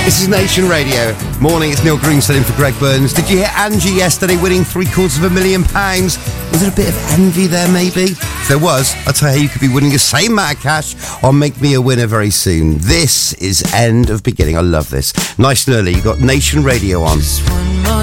This is Nation Radio. Morning, it's Neil Greenstone in for Greg Burns. Did you hear Angie yesterday winning £750,000? Was there a bit of envy there, maybe? If there was, I'll tell you how you could be winning the same amount of cash on Make Me a Winner very soon. This is End of Beginning. I love this. Nice and early, you got Nation Radio on.